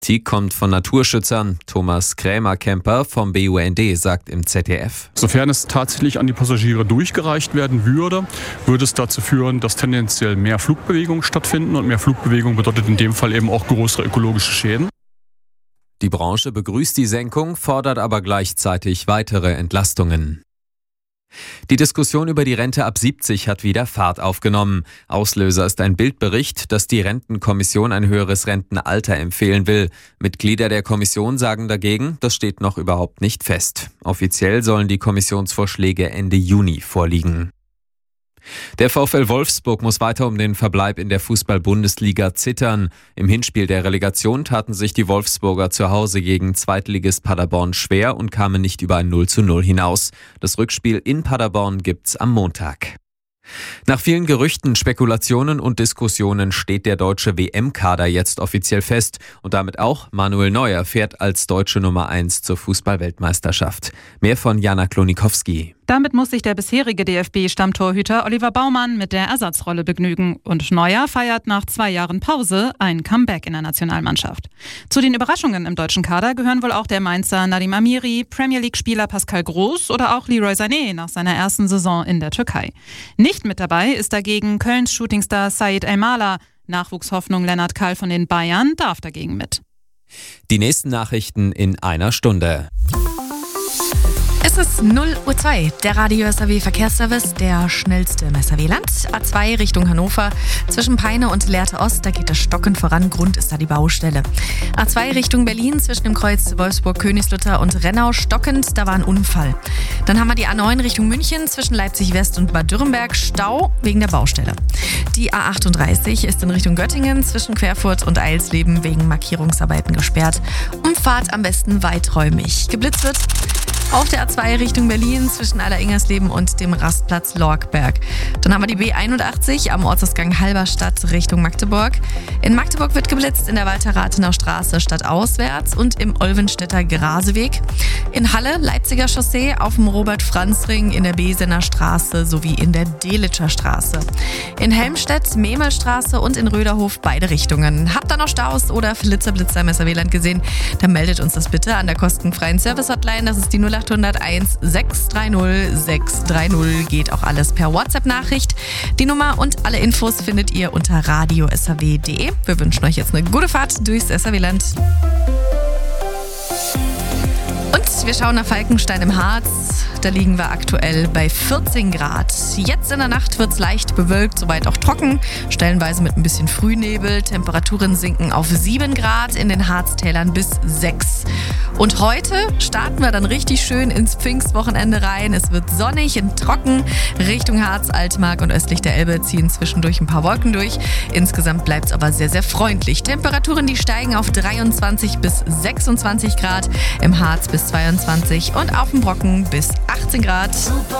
Die kommt von Naturschützern. Thomas Krämer-Kemper vom BUND sagt im ZDF. Sofern es tatsächlich an die Passagiere durchgereicht werden würde, würde es dazu führen, dass tendenziell mehr Flugbewegungen stattfinden. Und mehr Flugbewegung bedeutet in dem Fall eben auch größere ökologische Schäden. Die Branche begrüßt die Senkung, fordert aber gleichzeitig weitere Entlastungen. Die Diskussion über die Rente ab 70 hat wieder Fahrt aufgenommen. Auslöser ist ein Bildbericht, dass die Rentenkommission ein höheres Rentenalter empfehlen will. Mitglieder der Kommission sagen dagegen, das steht noch überhaupt nicht fest. Offiziell sollen die Kommissionsvorschläge Ende Juni vorliegen. Der VfL Wolfsburg muss weiter um den Verbleib in der Fußball-Bundesliga zittern. Im Hinspiel der Relegation taten sich die Wolfsburger zu Hause gegen Zweitligist Paderborn schwer und kamen nicht über ein 0:0 hinaus. Das Rückspiel in Paderborn gibt's am Montag. Nach vielen Gerüchten, Spekulationen und Diskussionen steht der deutsche WM-Kader jetzt offiziell fest und damit auch Manuel Neuer fährt als deutsche Nummer 1 zur Fußball-Weltmeisterschaft. Mehr von Jana Klonikowski. Damit muss sich der bisherige DFB-Stammtorhüter Oliver Baumann mit der Ersatzrolle begnügen. Und Neuer feiert nach 2 Jahren Pause ein Comeback in der Nationalmannschaft. Zu den Überraschungen im deutschen Kader gehören wohl auch der Mainzer Nadim Amiri, Premier League-Spieler Pascal Groß oder auch Leroy Sané nach seiner ersten Saison in der Türkei. Nicht mit dabei ist dagegen Kölns Shootingstar Said Elmala. Nachwuchshoffnung Lennart Kahl von den Bayern darf dagegen mit. Die nächsten Nachrichten in einer Stunde. Es ist 0:02 Uhr, der Radio SAW Verkehrsservice, der schnellste im SAW-Land. A2 Richtung Hannover, zwischen Peine und Lehrte Ost, da geht es stockend voran, Grund ist da die Baustelle. A2 Richtung Berlin, zwischen dem Kreuz Wolfsburg-Königslutter und Rennau, stockend, da war ein Unfall. Dann haben wir die A9 Richtung München, zwischen Leipzig-West und Bad Dürrenberg, Stau wegen der Baustelle. Die A38 ist in Richtung Göttingen, zwischen Querfurt und Eilsleben wegen Markierungsarbeiten gesperrt. Umfahrt am besten weiträumig. Geblitzt wird auf der A2 Richtung Berlin zwischen Aller-Ingersleben und dem Rastplatz Lorkberg. Dann haben wir die B81 am Ortsausgang Halberstadt Richtung Magdeburg. In Magdeburg wird geblitzt in der Walter-Rathenau Straße stadtauswärts und im Olvenstädter Graseweg. In Halle Leipziger Chaussee auf dem Robert-Franz-Ring in der Besener Straße sowie in der Delitscher Straße. In Helmstedt Memelstraße und in Röderhof beide Richtungen. Habt ihr noch Staus oder Blitzerblitzer im SAW-Land gesehen? Dann meldet uns das bitte an der kostenfreien Service-Hotline. Das ist die 0801 630 630. Geht auch alles per WhatsApp-Nachricht. Die Nummer und alle Infos findet ihr unter radiosaw.de. Wir wünschen euch jetzt eine gute Fahrt durchs SAW-Land. Und wir schauen nach Falkenstein im Harz. Da liegen wir aktuell bei 14 Grad. Jetzt in der Nacht wird es leicht bewölkt, soweit auch trocken. Stellenweise mit ein bisschen Frühnebel. Temperaturen sinken auf 7 Grad, in den Harztälern bis 6. Und heute starten wir dann richtig schön ins Pfingstwochenende rein. Es wird sonnig und trocken. Richtung Harz, Altmark und östlich der Elbe ziehen zwischendurch ein paar Wolken durch. Insgesamt bleibt es aber sehr, sehr freundlich. Temperaturen, die steigen auf 23 bis 26 Grad. Im Harz bis 22 und auf dem Brocken bis 18 Grad.